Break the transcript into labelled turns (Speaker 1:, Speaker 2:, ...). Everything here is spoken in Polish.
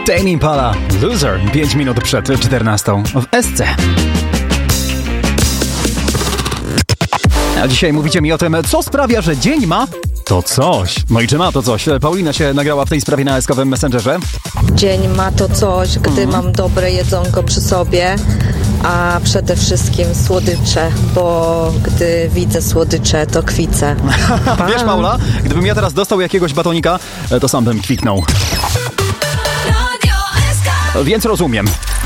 Speaker 1: Tame Impala, Loser, 5 minut przed 14 w SC. A dzisiaj mówicie mi o tym, co sprawia, że dzień ma to coś. No i czy ma to coś? Paulina się nagrała w tej sprawie na SK-owym Messengerze.
Speaker 2: Dzień ma to coś, gdy mam dobre jedzonko przy sobie, a przede wszystkim słodycze, bo gdy widzę słodycze, to kwicę.
Speaker 1: Wiesz, Paula, gdybym ja teraz dostał jakiegoś batonika, to sam bym kwiknął. Więc rozumiem.